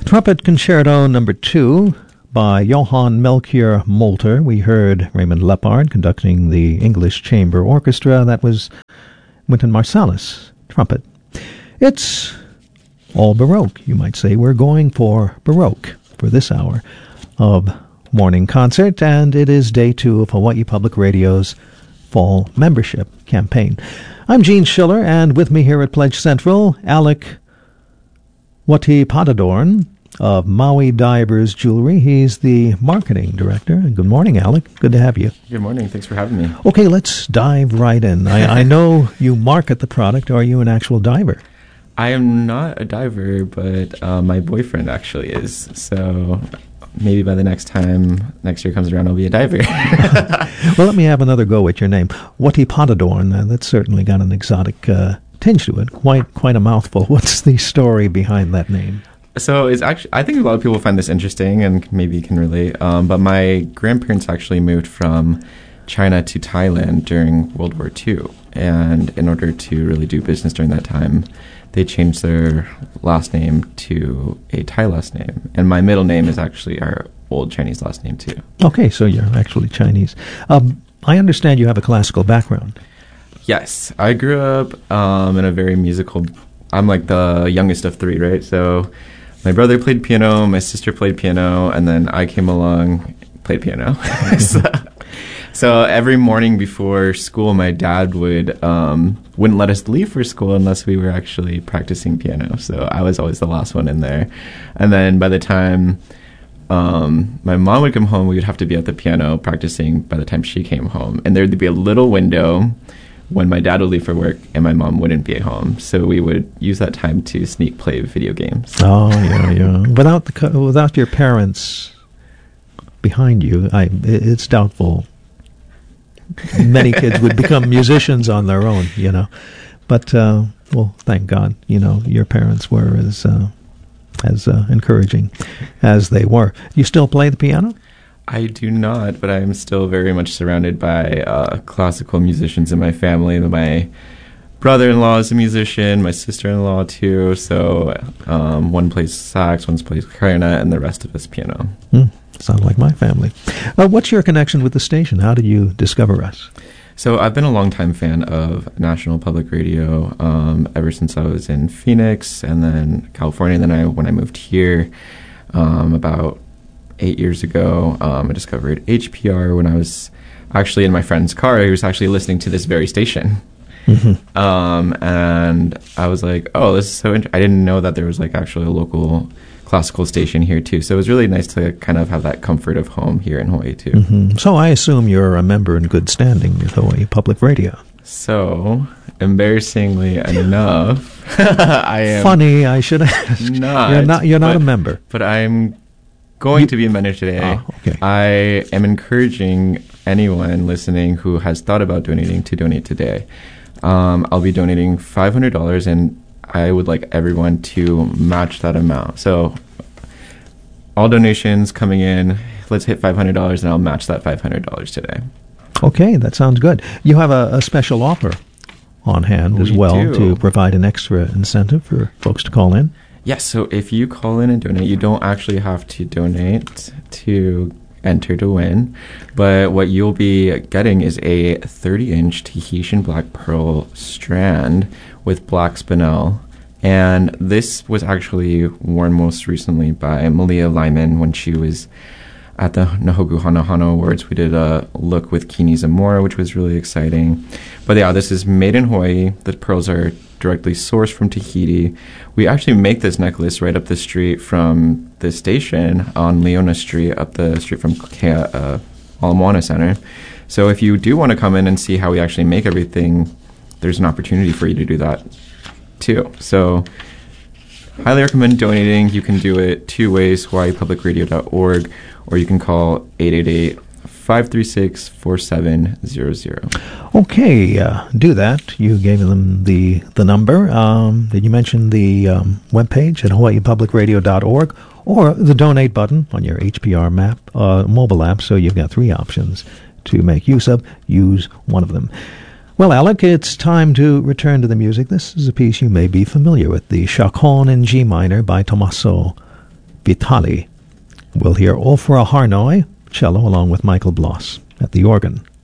Trumpet Concerto Number 2 by Johann Melchior Molter. We heard Raymond Lepard conducting the English Chamber Orchestra. That was Wynton Marsalis, trumpet. It's all Baroque, you might say. We're going for Baroque for this hour of morning concert, and it is day 2 of Hawaii Public Radio's fall membership campaign. I'm Gene Schiller, and with me here at Pledge Central, Alec Wati-Padadorn of Maui Divers Jewelry. He's the marketing director. Good morning, Alec. Good to have you. Good morning. Thanks for having me. Okay, let's dive right in. I know you market the product. Are you an actual diver? I am not a diver, but my boyfriend actually is. So maybe by the next year comes around, I'll be a diver. Well, let me have another go at your name. Wati-Padadorn. That's certainly got an exotic tinge to it. Quite a mouthful. What's the story behind that name? So it's actually, I think a lot of people find this interesting and maybe can relate. But my grandparents actually moved from China to Thailand during World War II. And in order to really do business during that time, they changed their last name to a Thai last name. And my middle name is actually our old Chinese last name, too. Okay, so you're actually Chinese. I understand you have a classical background. Yes. I grew up in a very musical... I'm like the youngest of 3, right? So my brother played piano, my sister played piano, and then I came along, played piano. So every morning before school, my dad wouldn't let us leave for school unless we were actually practicing piano. So I was always the last one in there. And then by the time my mom would come home, we would have to be at the piano practicing by the time she came home. And there'd be a little window when my dad would leave for work and my mom wouldn't be at home. So we would use that time to sneak play video games. Oh, yeah. Without your parents behind you, it's doubtful many kids would become musicians on their own, But, well, thank God, your parents were as encouraging as they were. You still play the piano? I do not, but I am still very much surrounded by classical musicians in my family. My brother-in-law is a musician, my sister-in-law too, so one plays sax, one plays clarinet, and the rest of us piano. Sounds like my family. What's your connection with the station? How did you discover us? So I've been a longtime fan of National Public Radio ever since I was in Phoenix and then California. And then when I moved here about 8 years ago, I discovered HPR when I was actually in my friend's car. He was actually listening to this very station. Mm-hmm. And I was like, oh, this is so interesting. I didn't know that there was actually a local classical station here too. So it was really nice to kind of have that comfort of home here in Hawaii too. Mm-hmm. So I assume you're a member in good standing with Hawaii Public Radio. So, embarrassingly enough, I am... Funny, I should ask. You're not a member. But I'm going to be a member today. Oh, okay. I am encouraging anyone listening who has thought about donating to donate today. I'll be donating $500 and I would like everyone to match that amount. So all donations coming in, let's hit $500 and I'll match that $500 today. Okay, that sounds good. You have a special offer on hand as well to provide an extra incentive for folks to call in. Yes, so if you call in and donate, you don't actually have to donate to enter to win, but what you'll be getting is a 30-inch Tahitian black pearl strand with black spinel, and this was actually worn most recently by Malia Lyman when she was at the Nahoku Hanahano Awards. We did a look with Kini Zamora, which was really exciting. But yeah, this is made in Hawaii. The pearls are directly sourced from Tahiti. We actually make this necklace right up the street from the station on Leona Street, up the street from Ala Moana Center. So if you do want to come in and see how we actually make everything, there's an opportunity for you to do that too. So highly recommend donating. You can do it 2 ways, hawaiipublicradio.org, or you can call 888-536-4700. Okay, do that. You gave them the number. Did you mention the webpage at hawaiipublicradio.org or the donate button on your HPR mobile app? So you've got 3 options to make use of. Use one of them. Well, Alec, it's time to return to the music. This is a piece you may be familiar with, the Chaconne in G minor by Tommaso Vitali. We'll hear Ofra Harnoy, cello, along with Michael Bloss at the organ.